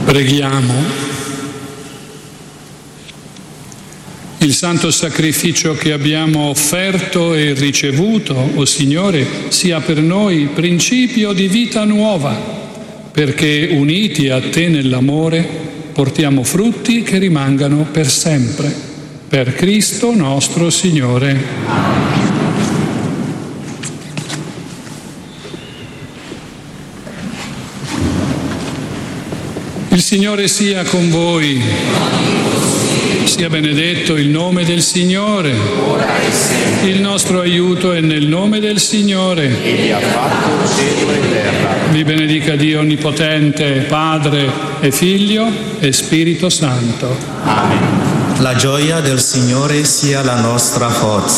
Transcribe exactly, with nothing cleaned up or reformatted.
Preghiamo. Il santo sacrificio che abbiamo offerto e ricevuto, o Signore, sia per noi principio di vita nuova, perché uniti a Te nell'amore portiamo frutti che rimangano per sempre. Per Cristo nostro Signore. Il Signore sia con voi. Sia benedetto il nome del Signore. Il nostro aiuto è nel nome del Signore. Egli ha fatto cielo e terra. Vi benedica Dio Onnipotente, Padre e Figlio e Spirito Santo. Amen. La gioia del Signore sia la nostra forza.